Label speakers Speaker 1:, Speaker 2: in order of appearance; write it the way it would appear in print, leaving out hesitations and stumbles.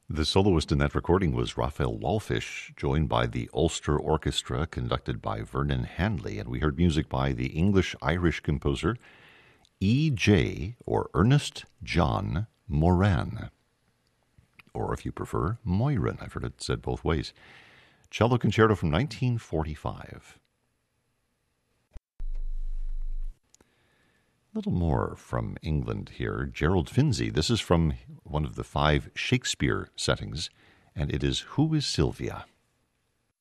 Speaker 1: The soloist in that recording was Raphael Wallfisch, joined by the Ulster Orchestra, conducted by Vernon Handley, and we heard music by the English-Irish composer E.J. or Ernest John Moran, or if you prefer, Moyran. I've heard it said both ways. Cello Concerto from 1945. A little more from England here. Gerald Finzi. This is from one of the 5 Shakespeare settings, and it is Who is Sylvia?